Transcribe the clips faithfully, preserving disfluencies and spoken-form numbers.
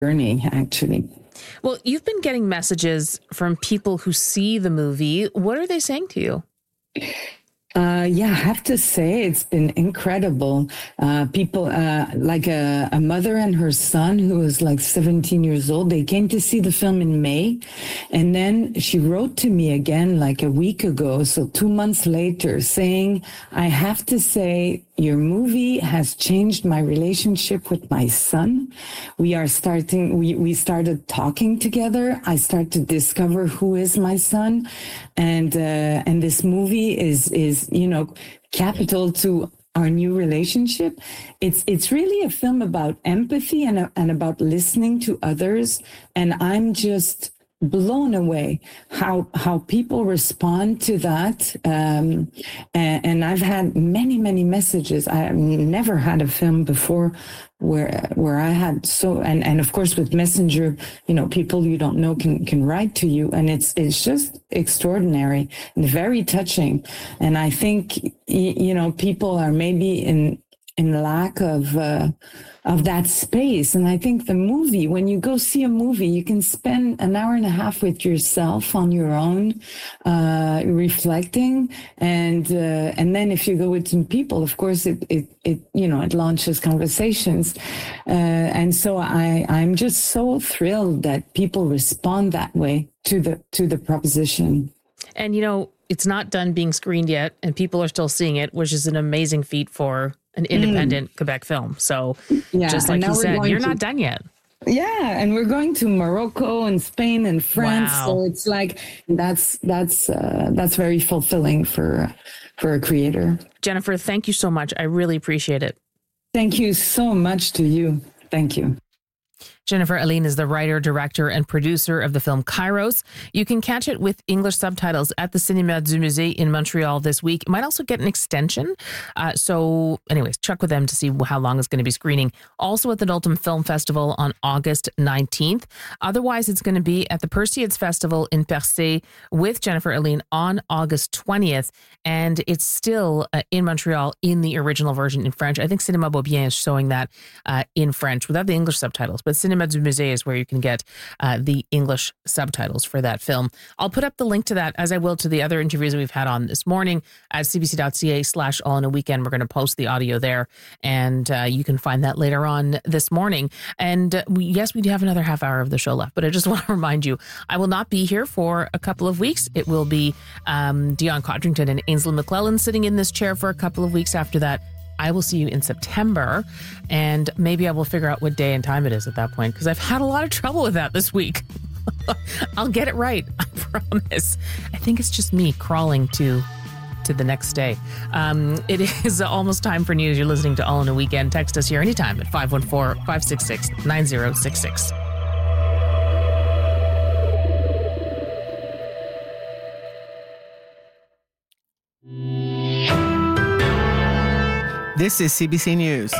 journey, actually. Well, you've been getting messages from people who see the movie. What are they saying to you? Uh, yeah, I have to say it's been incredible. Uh, people, uh, like a, a mother and her son who was like seventeen years old, they came to see the film in May. And then she wrote to me again like a week ago, so two months later, saying, I have to say, your movie has changed my relationship with my son. We are starting, we, we started talking together. I start to discover who is my son. And, uh, and this movie is, is, you know, capital to our new relationship. It's, it's really a film about empathy and, and about listening to others. And I'm just blown away how how people respond to that, um, and, and I've had many many messages. I have never had a film before where where I had so and, and of course with Messenger, you know, people you don't know can can write to you, and it's it's just extraordinary and very touching. And I think you know people are maybe in in lack of uh, of that space. And I think the movie, when you go see a movie, you can spend an hour and a half with yourself on your own, uh, reflecting. And uh, and then if you go with some people, of course, it, it, it you know, it launches conversations. Uh, and so I, I'm just so thrilled that people respond that way to the to the proposition. And, you know, it's not done being screened yet, and people are still seeing it, which is an amazing feat for an independent mm. Quebec film. So yeah, just like you said, you're to, not done yet. Yeah, and we're going to Morocco and Spain and France. Wow. So it's like that's that's uh, that's very fulfilling for for a creator. Jennifer, thank you so much. I really appreciate it. Thank you so much to you. Thank you. Jennifer Aline is the writer, director, and producer of the film Kairos. You can catch it with English subtitles at the Cinéma du Musée in Montreal this week. It might also get an extension. Uh, so anyways, check with them to see how long it's going to be screening. Also at the Noltum Film Festival on August nineteenth. Otherwise, it's going to be at the Perseids Festival in Percé with Jennifer Aline on August twentieth. And it's still uh, in Montreal in the original version in French. I think Cinéma Beaubien is showing that uh, in French without the English subtitles. But Cinéma du Musée is where you can get uh, the English subtitles for that film. I'll put up the link to that, as I will to the other interviews we've had on this morning at cbc.ca slash all in a weekend. We're going to post the audio there, and uh, you can find that later on this morning. And uh, we, yes, we do have another half hour of the show left, but I just want to remind you, I will not be here for a couple of weeks. It will be um, Dion Codrington and Ainsley McClellan sitting in this chair for a couple of weeks after that. I will see you in September, and maybe I will figure out what day and time it is at that point, because I've had a lot of trouble with that this week. I'll get it right, I promise. I think it's just me crawling to to the next day. Um, it is almost time for news. You're listening to All in a Weekend. Text us here anytime at five one four, five six six, nine zero six six. This is C B C News.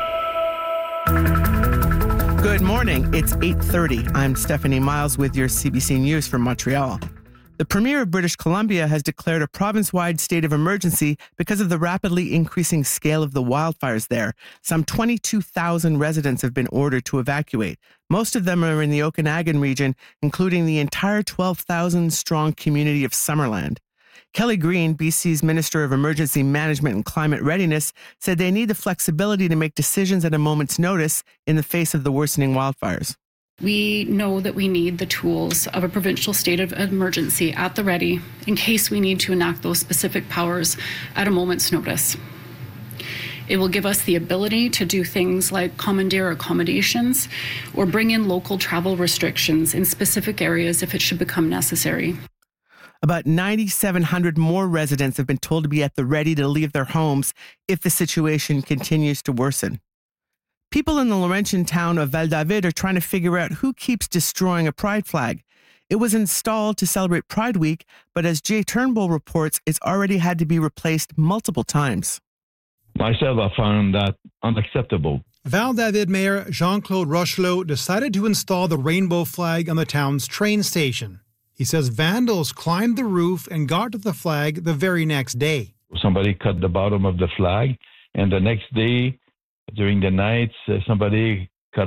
Good morning. It's eight thirty. I'm Stephanie Miles with your C B C News from Montreal. The Premier of British Columbia has declared a province-wide state of emergency because of the rapidly increasing scale of the wildfires there. Some twenty-two thousand residents have been ordered to evacuate. Most of them are in the Okanagan region, including the entire twelve thousand strong community of Summerland. Kelly Green, B C's Minister of Emergency Management and Climate Readiness, said they need the flexibility to make decisions at a moment's notice in the face of the worsening wildfires. We know that we need the tools of a provincial state of emergency at the ready in case we need to enact those specific powers at a moment's notice. It will give us the ability to do things like commandeer accommodations or bring in local travel restrictions in specific areas if it should become necessary. About nine thousand seven hundred more residents have been told to be at the ready to leave their homes if the situation continues to worsen. People in the Laurentian town of Val-David are trying to figure out who keeps destroying a pride flag. It was installed to celebrate Pride Week, but as Jay Turnbull reports, it's already had to be replaced multiple times. Myself, I found that unacceptable. Val-David Mayor Jean-Claude Rochelot decided to install the rainbow flag on the town's train station. He says vandals climbed the roof and got to the flag the very next day. Somebody cut the bottom of the flag, and the next day, during the night, somebody cut off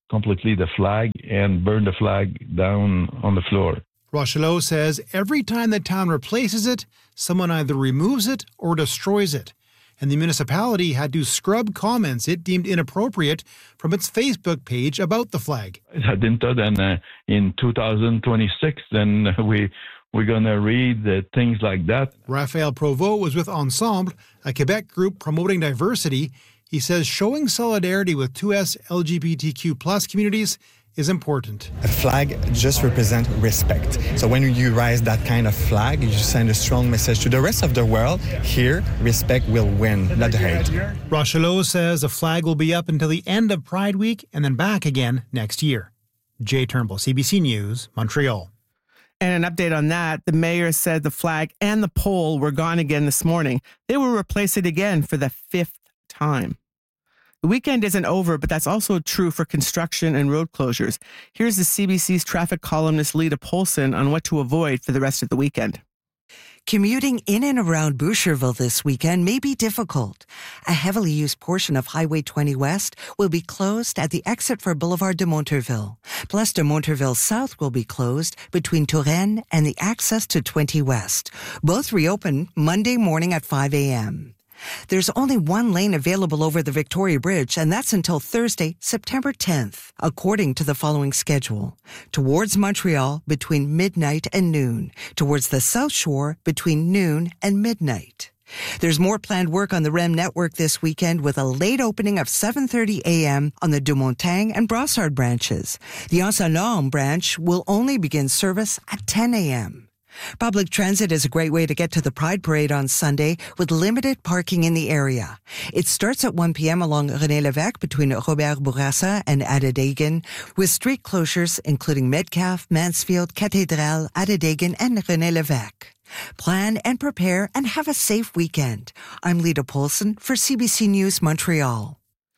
completely the flag and burn the flag down on the floor. Rochelot says every time the town replaces it, someone either removes it or destroys it. And the municipality had to scrub comments it deemed inappropriate from its Facebook page about the flag. I didn't thought then uh, in two thousand twenty-six, then we, we're going to read uh, things like that. Raphael Provost was with Ensemble, a Quebec group promoting diversity. He says showing solidarity with two S L G B T Q plus communities is important. A flag just represents respect. So when you raise that kind of flag, you send a strong message to the rest of the world. Here, respect will win, not hate. Rochelot says the flag will be up until the end of Pride Week and then back again next year. Jay Turnbull, C B C News, Montreal. And an update on that, the mayor said the flag and the pole were gone again this morning. They will replace it again for the fifth time. The weekend isn't over, but that's also true for construction and road closures. Here's the C B C's traffic columnist Lita Polson on what to avoid for the rest of the weekend. Commuting in and around Boucherville this weekend may be difficult. A heavily used portion of Highway twenty West will be closed at the exit for Boulevard de Monterville. Place de Monterville South will be closed between Touraine and the access to twenty West. Both reopen Monday morning at five a.m. There's only one lane available over the Victoria Bridge, and that's until Thursday, September tenth, according to the following schedule. Towards Montreal, between midnight and noon. Towards the South Shore, between noon and midnight. There's more planned work on the R E M network this weekend with a late opening of seven thirty a.m. on the Dumontagne and Brossard branches. The Anse-à-Lorme branch will only begin service at ten a.m. Public transit is a great way to get to the Pride Parade on Sunday with limited parking in the area. It starts at one p.m. along René Lévesque between Robert Bourassa and Adédagan, with street closures including Metcalfe, Mansfield, Cathédrale, Adédagan, and René Lévesque. Plan and prepare and have a safe weekend. I'm Lita Polson for C B C News Montreal.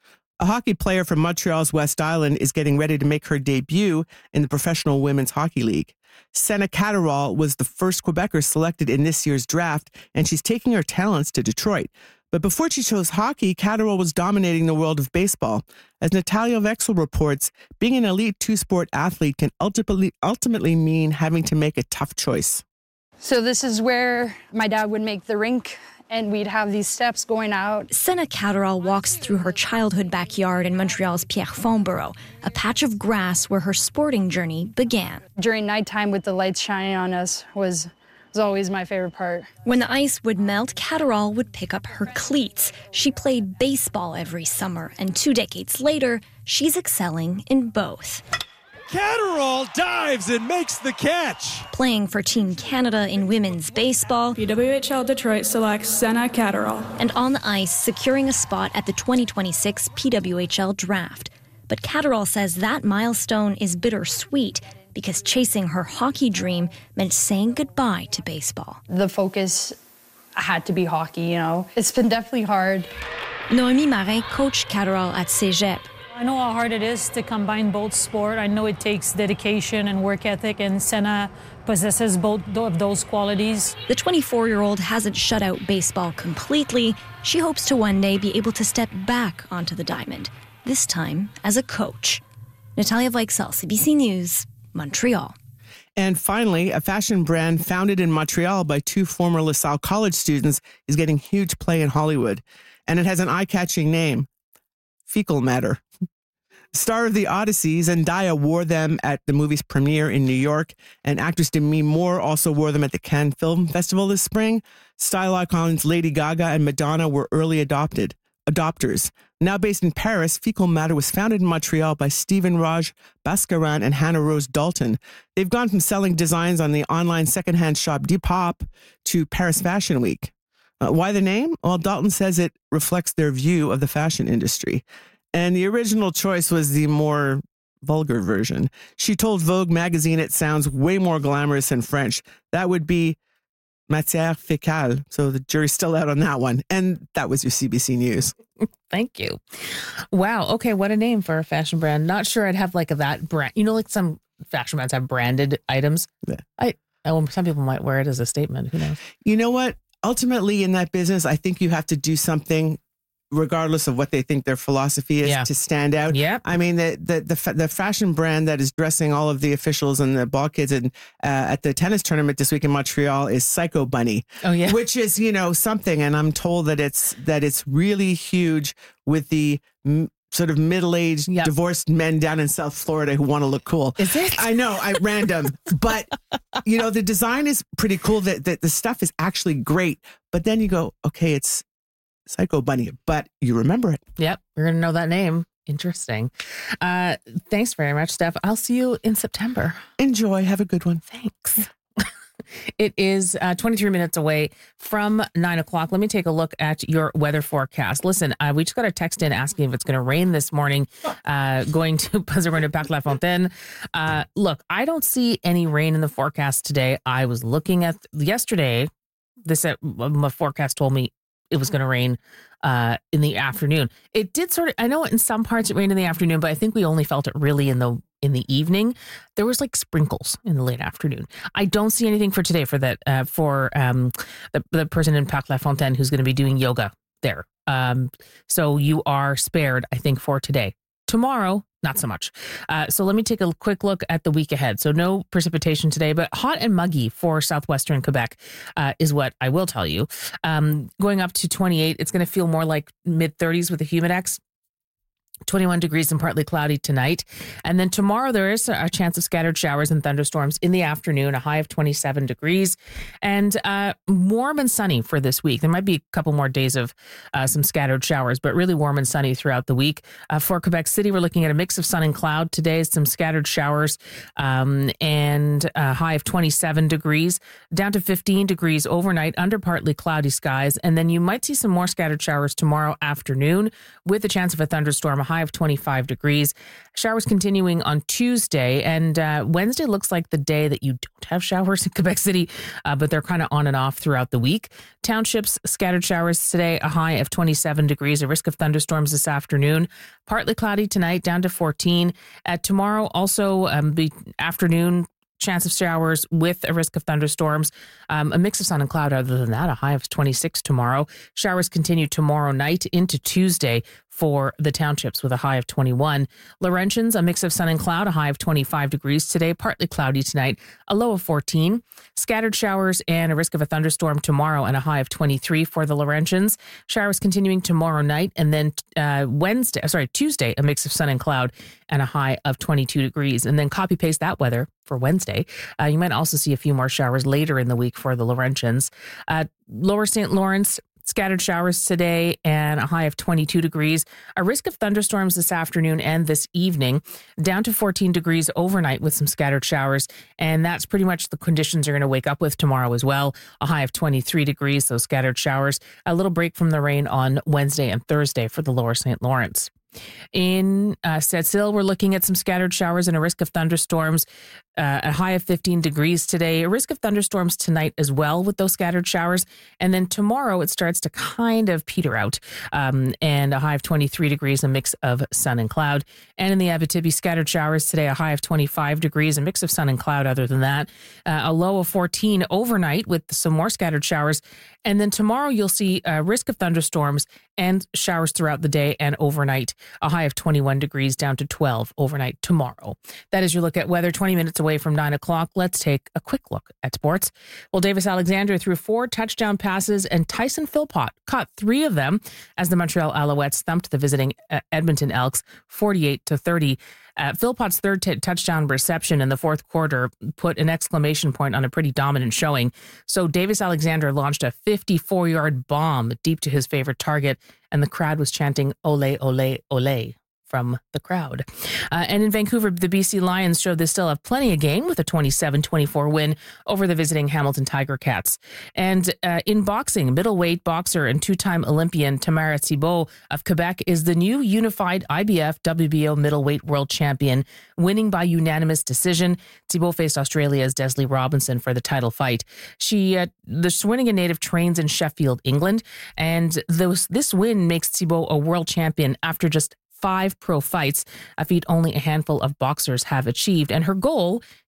A hockey player from Montreal's West Island is getting ready to make her debut in the Professional Women's Hockey League. Senna Catterall was the first Quebecer selected in this year's draft, and she's taking her talents to Detroit. But before she chose hockey, Catterall was dominating the world of baseball. As Natalia Vexel reports, being an elite two-sport athlete can ultimately, ultimately mean having to make a tough choice. So this is where my dad would make the rink, and we'd have these steps going out. Senna Catterall walks through her childhood backyard in Montreal's Pierrefonds borough, a patch of grass where her sporting journey began. During nighttime with the lights shining on us was, was always my favorite part. When the ice would melt, Catterall would pick up her cleats. She played baseball every summer, and two decades later, she's excelling in both. Catterall dives and makes the catch. Playing for Team Canada in women's baseball, P W H L Detroit selects Senna Catterall. And on the ice, securing a spot at the twenty twenty-six P W H L draft. But Catterall says that milestone is bittersweet because chasing her hockey dream meant saying goodbye to baseball. The focus had to be hockey, you know. It's been definitely hard. Noémie Marin coached Catterall at Cégep. I know how hard it is to combine both sport. I know it takes dedication and work ethic, and Senna possesses both of those qualities. The twenty-four-year-old hasn't shut out baseball completely. She hopes to one day be able to step back onto the diamond, this time as a coach. Natalia Veixel, C B C News, Montreal. And finally, a fashion brand founded in Montreal by two former LaSalle College students is getting huge play in Hollywood. And it has an eye-catching name, Fecal Matter. Star of The Odyssey, Zendaya wore them at the movie's premiere in New York, and actress Demi Moore also wore them at the Cannes Film Festival this spring. Style icons Lady Gaga and Madonna were early adopted adopters. Now based in Paris, Fecal Matter was founded in Montreal by Stephen Raj Bhaskaran and Hannah Rose Dalton. They've gone from selling designs on the online secondhand shop Depop to Paris Fashion Week. Uh, why the name? Well, Dalton says it reflects their view of the fashion industry. And the original choice was the more vulgar version. She told Vogue magazine it sounds way more glamorous in French. That would be matière fécale. So the jury's still out on that one. And that was your C B C News. Thank you. Wow. Okay. What a name for a fashion brand. Not sure I'd have like a, that brand. You know, like some fashion brands have branded items. Yeah. I, I, some people might wear it as a statement. Who knows? You know what? Ultimately in that business, I think you have to do something regardless of what they think their philosophy is, Yeah. to stand out. Yep. I mean, the, the the fa- the fashion brand that is dressing all of the officials and the ball kids and uh, at the tennis tournament this week in Montreal is Psycho Bunny. Oh, yeah. Which is, you know, something. And I'm told that it's that it's really huge with the m- sort of middle-aged Yep. divorced men down in South Florida who want to look cool. Is it? I know, I random, but you know, the design is pretty cool. That the, the stuff is actually great. But then you go, okay, it's Psycho Bunny, but you remember it. Yep. You're going to know that name. Interesting. Uh, thanks very much, Steph. I'll see you in September. Enjoy. Have a good one. Thanks. It is uh, twenty-three minutes away from nine o'clock. Let me take a look at your weather forecast. Listen, uh, we just got a text in asking if it's going to rain this morning, uh, going to because we're going to Parc La Fontaine. Uh, look, I don't see any rain in the forecast today. I was looking at yesterday. This uh, my forecast told me it was going to rain uh, in the afternoon. It did sort of. I know in some parts it rained in the afternoon, but I think we only felt it really in the in the evening. There was like sprinkles in the late afternoon. I don't see anything for today for that uh, for um, the the person in Parc La Fontaine who's going to be doing yoga there. Um, so you are spared, I think, for today. Tomorrow, not so much. Uh, so let me take a quick look at the week ahead. So no precipitation today, but hot and muggy for southwestern Quebec uh, is what I will tell you. Um, going up to twenty-eight, it's going to feel more like mid thirties with a humidex. twenty-one degrees and partly cloudy tonight. And then tomorrow there is a chance of scattered showers and thunderstorms in the afternoon, a high of twenty-seven degrees, and uh, warm and sunny for this week. There might be a couple more days of uh, some scattered showers, but really warm and sunny throughout the week. Uh, for Quebec City, we're looking at a mix of sun and cloud today, some scattered showers, um, and a high of twenty-seven degrees, down to fifteen degrees overnight under partly cloudy skies. And then you might see some more scattered showers tomorrow afternoon with a chance of a thunderstorm, a high of twenty-five degrees. Showers continuing on Tuesday, and uh, Wednesday looks like the day that you don't have showers in Quebec City, uh, but they're kind of on and off throughout the week. Townships, scattered showers today, a high of twenty-seven degrees, a risk of thunderstorms this afternoon. Partly cloudy tonight, down to fourteen. Uh, tomorrow, also um, be afternoon, chance of showers with a risk of thunderstorms, um, a mix of sun and cloud. Other than that, a high of twenty-six tomorrow. Showers continue tomorrow night into Tuesday for the townships with a high of twenty-one. Laurentians, a mix of sun and cloud, a high of twenty-five degrees today, partly cloudy tonight, a low of fourteen. Scattered showers and a risk of a thunderstorm tomorrow and a high of twenty-three for the Laurentians. Showers continuing tomorrow night, and then uh, Wednesday, sorry, Tuesday, a mix of sun and cloud and a high of twenty-two degrees. And then copy paste that weather for Wednesday. Uh, you might also see a few more showers later in the week for the Laurentians. Uh, Lower Saint Lawrence, scattered showers today and a high of twenty-two degrees. A risk of thunderstorms this afternoon and this evening, down to fourteen degrees overnight with some scattered showers. And that's pretty much the conditions you're going to wake up with tomorrow as well. A high of twenty-three degrees, those scattered showers. A little break from the rain on Wednesday and Thursday for the Lower Saint Lawrence. In uh, Sept-Îles, we're looking at some scattered showers and a risk of thunderstorms, uh, a high of fifteen degrees today, a risk of thunderstorms tonight as well with those scattered showers. And then tomorrow it starts to kind of peter out, um, and a high of twenty-three degrees, a mix of sun and cloud. And in the Abitibi, scattered showers today, a high of twenty-five degrees, a mix of sun and cloud other than that, uh, a low of fourteen overnight with some more scattered showers. And then tomorrow you'll see a risk of thunderstorms and showers throughout the day and overnight, a high of twenty-one degrees down to twelve overnight tomorrow. That is your look at weather. twenty minutes away from nine o'clock. Let's take a quick look at sports. Well, Davis Alexander threw four touchdown passes and Tyson Philpott caught three of them as the Montreal Alouettes thumped the visiting Edmonton Elks forty-eight to thirty. Uh, Philpott's third t- touchdown reception in the fourth quarter put an exclamation point on a pretty dominant showing. So Davis Alexander launched a fifty-four-yard bomb deep to his favorite target, and the crowd was chanting, "Ole, ole, ole." From the crowd. Uh, and in Vancouver, the B C Lions showed they still have plenty of game with a twenty-seven twenty-four win over the visiting Hamilton Tiger Cats. And uh, in boxing, middleweight boxer and two-time Olympian Tamara Thibault of Quebec is the new unified I B F W B O middleweight world champion, winning by unanimous decision. Thibault faced Australia's Desley Robinson for the title fight. She, uh, the Shawinigan native, trains in Sheffield, England, and those, this win makes Thibault a world champion after just five pro fights, a feat only a handful of boxers have achieved. And her goal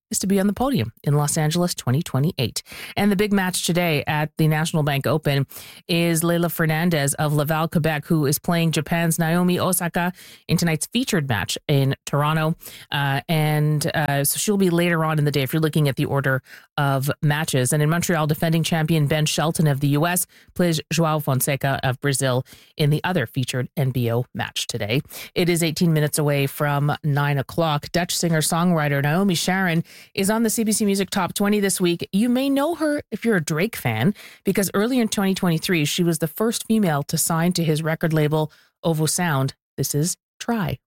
is to be on the podium in Los Angeles twenty twenty-eight. And the big match today at the National Bank Open is Leylah Fernandez of Laval, Quebec, who is playing Japan's Naomi Osaka in tonight's featured match in Toronto. Uh, and uh, so she'll be later on in the day if you're looking at the order of matches. And in Montreal, defending champion Ben Shelton of the U S plays Joao Fonseca of Brazil in the other featured N B O match today. It is eighteen minutes away from nine o'clock. Dutch singer-songwriter Naomi Sharon is on the C B C Music Top twenty this week. You may know her if you're a Drake fan, because earlier in twenty twenty-three, she was the first female to sign to his record label, Ovo Sound. This is Try.